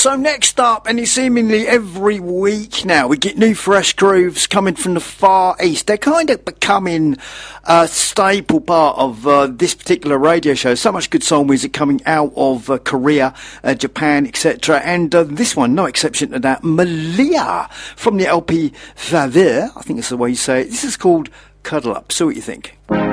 So next up, and it's seemingly every week now, we get new fresh grooves coming from the Far East. They're kind of becoming a staple part of this particular radio show. So much good soul music coming out of Korea, Japan, etc. And this one, no exception to that, Malia from the LP Faveur, I think that's the way you say it. This is called Cuddle Up. See what you think.